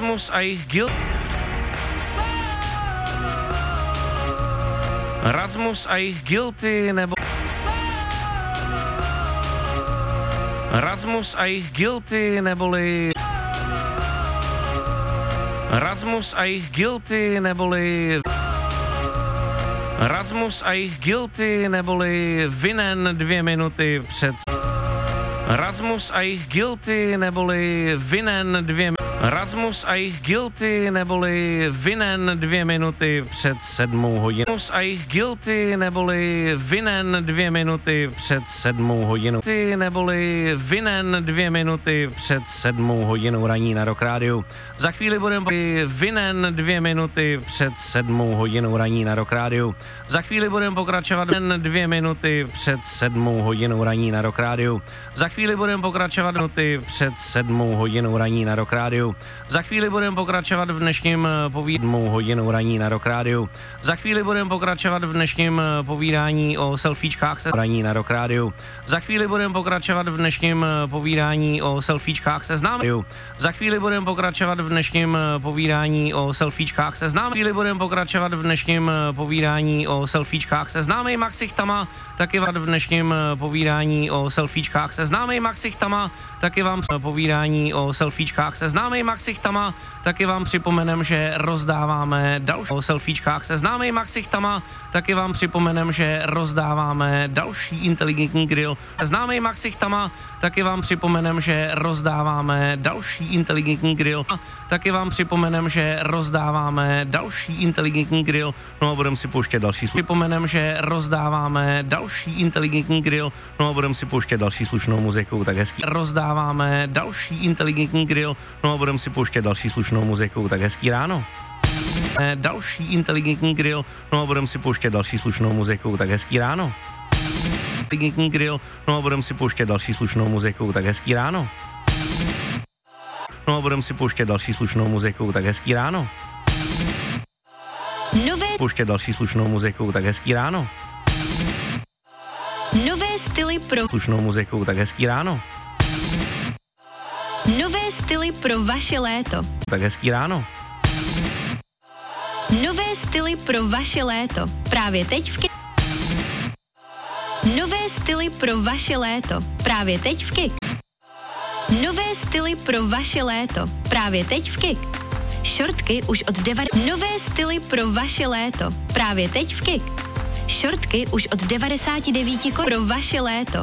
Rasmus a jejich guilty. Rasmus a jejich guilty nebo Rasmus a jejich guilty neboli Rasmus a jejich guilty neboli Rasmus a jejich guilty neboli vinen 2 minuty před Rasmus a jejich guilty neboli vinen 2 Rasmus a jejich guilty neboli vinen 2 minuty před 7 hodinou. Rasmus a jejich guilty neboli vinen 2 minuty před 7 hodinou. Neboli vinen 2 minuty před 7 hodinou raní na Rock Rádiu. Za chvíli budeme vinen 2 minuty před 7 hodinou raní na Rock Rádiu. Za chvíli budeme pokračovat 2 minuty před 7 hodinou raní na Rock Rádiu. Za chvíli budeme pokračovat minuty před 7 hodinou raní na Rock Rádiu. Za chvíli budeme pokračovat v dnešním povídání hodinou raní na Rock Rádiu. Za chvíli budeme pokračovat v dnešním povídání o selfiečkách se raní na Rock Rádiu. Za chvíli budeme pokračovat v dnešním povídání o selfiečkách se známými. Za chvíli budeme pokračovat v dnešním povídání o selfiečkách se známými. Chvíli budeme pokračovat v dnešním povídání o selfiečkách se známými ksichtama, taky v dnešním povídání o selfiečkách se známými ksichtama, taky vám povídání o selfiečkách se známými ksichtama, taky vám připomenem, že rozdáváme další o selfiečkách se známými ksichtama, taky vám připomenem, že rozdáváme další inteligentní grill se známými ksichtama, taky vám připomenem, že rozdáváme další inteligentní grill, taky vám připomenem, že rozdáváme další inteligentní grill, no a budeme si pouštět další připomenem, že rozdáváme další inteligentní grill, no a budeme si pouštět další slušnou muziku, tak hezký. Rozdáváme další inteligentní grill, no a budeme si pouštět další slušnou muziku, tak hezký ráno. Další inteligentní grill, no a budeme si pouštět další slušnou muziku, tak hezký ráno. Inteligentní grill, no a budeme si pouštět další slušnou muziku, tak hezký ráno. No a budeme si pouštět další slušnou muziku, tak hezký ráno. Pouštět další slušnou muziku, tak hezký ráno. Nové styly pro slušnou muziku, tak hezký ráno. Nové styly pro vaše léto. Tak hezký ráno. Nové styly pro vaše léto. Právě teď v Nové styly pro vaše léto. Právě teď v KIK. Nové styly pro vaše léto. Právě teď v KIK. Šortky už od 9. Nové styly pro vaše léto. Právě teď v KIK. Šortky už od 99 pro vaše léto.